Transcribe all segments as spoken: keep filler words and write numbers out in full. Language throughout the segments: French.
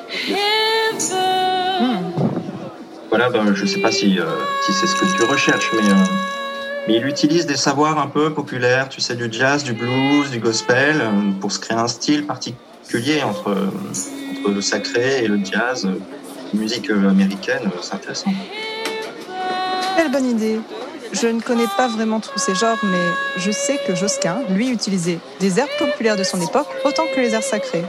Hmm. Voilà, ben, je ne sais pas si, euh, si c'est ce que tu recherches, mais, euh, mais il utilise des savoirs un peu populaires, tu sais, du jazz, du blues, du gospel, euh, pour se créer un style particulier entre, euh, entre le sacré et le jazz, euh, musique euh, américaine, euh, c'est intéressant. Quelle bonne idée. Je ne connais pas vraiment tous ces genres, mais je sais que Josquin, lui, utilisait des airs populaires de son époque autant que les airs sacrés.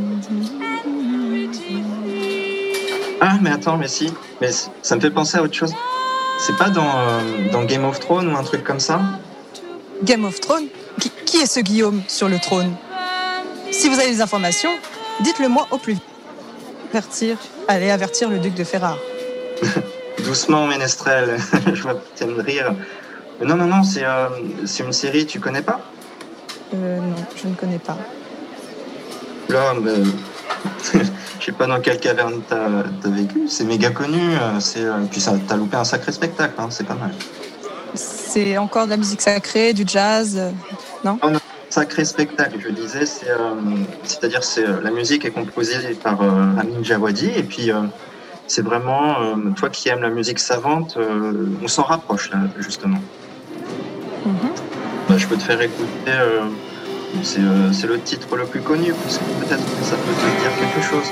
Ah, mais attends, mais si, mais c- ça me fait penser à autre chose. C'est pas dans, euh, dans Game of Thrones ou un truc comme ça? Game of Thrones qui, qui est ce Guillaume sur le trône? Si vous avez des informations, dites-le moi au plus vite. Avertir, allez avertir le duc de Ferrare. Doucement, ménestrel, je vois que tu aimes rire. Mais non, non, non, c'est euh, c'est une série, tu connais pas? Euh, non, je ne connais pas. Là, mais, je sais pas dans quelle caverne t'as t'as vécu, c'est méga connu, euh, c'est, euh, puis ça, t'as loupé un sacré spectacle, hein, c'est pas mal. C'est encore de la musique sacrée, du jazz, euh, non? Un sacré spectacle, je disais, c'est, euh, c'est-à-dire c'est euh, la musique est composée par euh, Ramin Djawadi, et puis euh, c'est vraiment, euh, toi qui aimes la musique savante, euh, on s'en rapproche là, justement. Mhm. Bah, je peux te faire écouter, euh, c'est, euh, c'est le titre le plus connu, puisque peut-être que ça peut te dire quelque chose.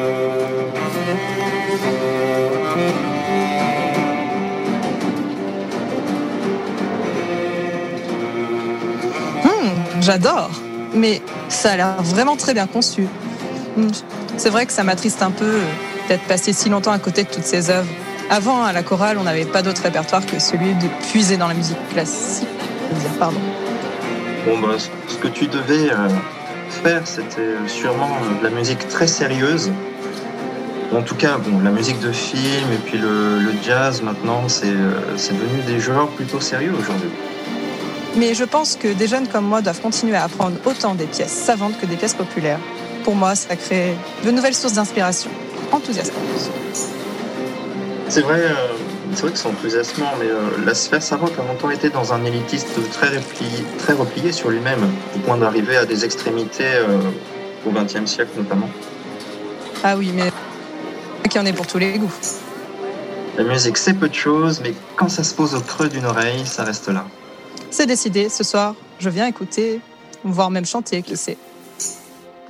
Hmm, j'adore, mais ça a l'air vraiment très bien conçu. Hmm, c'est vrai que ça m'attriste un peu euh, d'être passé si longtemps à côté de toutes ces œuvres. Avant, à la chorale, on n'avait pas d'autre répertoire que celui de puiser dans la musique classique. Je veux dire, pardon. Bon, bah, ce ce que tu devais euh, faire, c'était sûrement euh, de la musique très sérieuse. En tout cas, bon, la musique de film et puis le, le jazz, maintenant, c'est euh, c'est devenu des genres plutôt sérieux aujourd'hui. Mais je pense que des jeunes comme moi doivent continuer à apprendre autant des pièces savantes que des pièces populaires. Pour moi, ça crée de nouvelles sources d'inspiration. Enthousiasmante. C'est vrai, euh, c'est vrai que c'est enthousiasmant, mais euh, la sphère savante a longtemps été dans un élitisme très replié, très replié sur lui-même, au point d'arriver à des extrémités euh, au vingtième siècle notamment. Ah oui, mais qu'il y en ait pour tous les goûts. La musique, c'est peu de choses, mais quand ça se pose au creux d'une oreille, ça reste là. C'est décidé, ce soir, je viens écouter, voire même chanter, qui sait.